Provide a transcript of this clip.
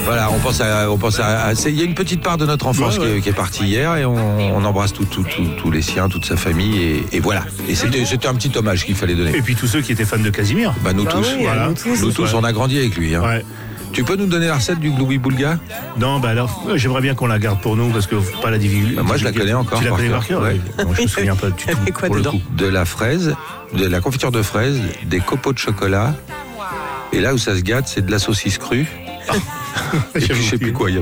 Voilà, on pense à il y a une petite part de notre enfance qui est partie hier et on embrasse tous les siens, toute sa famille et voilà. Et c'était un petit hommage qu'il fallait donner. Et puis tous ceux qui étaient fans de Casimir. Nous tous, oui, voilà. nous tous, on a grandi avec lui. Hein. Ouais. Tu peux nous donner la recette du Gloubi Boulga? Non, alors, j'aimerais bien qu'on la garde pour nous, parce que pas la divulguer. Moi, je la connais encore. Tu la connais par cœur? Ouais. Non, je me souviens pas du tout. Avec quoi pour dedans? le coup. De la fraise, de la confiture de fraise, des copeaux de chocolat. Et là où ça se gâte, c'est de la saucisse crue. Et puis, je sais plus quoi.